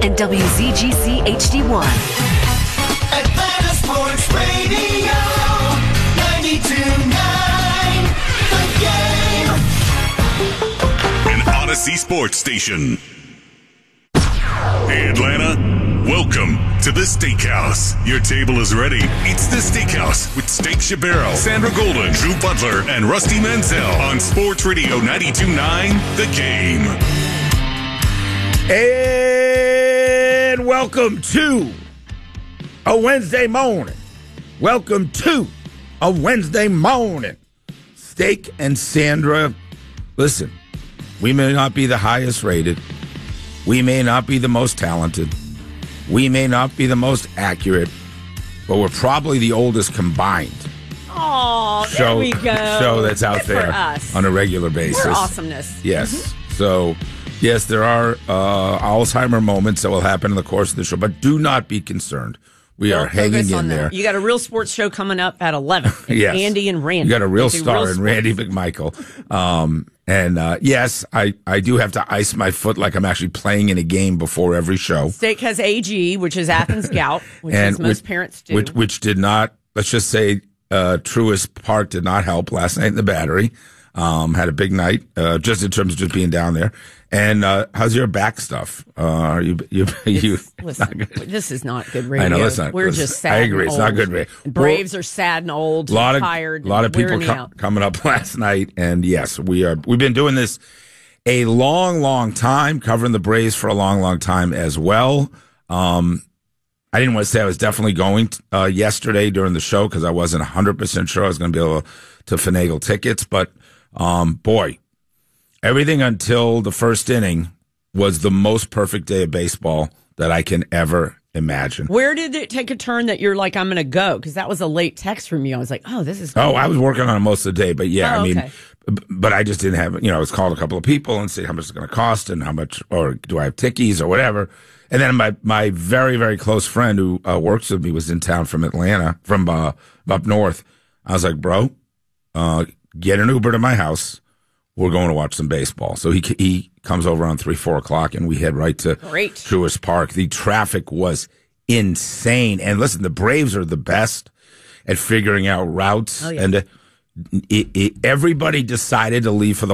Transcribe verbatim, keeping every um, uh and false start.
and W Z G C H D one. Atlanta Sports Radio, ninety-two point nine, The Game. An Odyssey Sports Station. Hey, Atlanta. Welcome to the Steakhouse. Your table is ready. It's the Steakhouse with Steak Shabaro, Sandra Golden, Drew Butler, and Rusty Mansell on Sports Radio ninety-two point nine, The Game. And welcome to a Wednesday morning. Welcome to a Wednesday morning. Steak and Sandra, listen, we may not be the highest rated. We may not be the most talented. We may not be the most accurate, but we're probably the oldest combined. Oh, there show, we go. Show that's out Good for there us. on a regular basis. We're awesomeness. Yes. Mm-hmm. So, yes, there are uh, Alzheimer moments that will happen in the course of the show, but do not be concerned. We Don't are hanging focus in on there. that. You got a real sports show coming up at eleven. It's Yes. Andy and Randy. You got a real It's star real in sports. Randy McMichael. Um, and uh, yes, I, I do have to ice my foot like I'm actually playing in a game before every show. Steak has A G, which is Athens Gout, which and is most which, parents do. Which, which did not, let's just say, uh, Truist Park did not help last night in the Battery. Um, had a big night, uh, just in terms of just being down there. And uh, how's your back stuff? Uh, are you you you? Listen, this is not good radio. I know it's not. We're listen, just sad. I agree. and It's not old. good radio. And Braves are sad and old, A lot of tired. a lot of and people wearing me com- out. coming up last night, and yes, we are. We've been doing this a long, long time, covering the Braves for a long, long time as well. Um, I didn't want to say I was definitely going uh, yesterday during the show because I wasn't one hundred percent sure I was going to be able to finagle tickets, but um, boy, everything until the first inning was the most perfect day of baseball that I can ever imagine. Where did it take a turn that you're like, I'm going to go? Because that was a late text from you. I was like, oh, this is Oh, cool. I was working on it most of the day, but yeah, Oh, I mean, okay. b- but I just didn't have, you know, I was called a couple of people and said how much it's going to cost and how much, or do I have tickies or whatever. And then my, my very, very close friend who uh, works with me was in town from Atlanta, from uh, up north. I was like, bro, uh, get an Uber to my house. We're going to watch some baseball. So he he comes over on three, four o'clock, and we head right to Great. Truist Park. The traffic was insane. And listen, the Braves are the best at figuring out routes. Oh, yeah. And uh, it, it, everybody decided to leave for the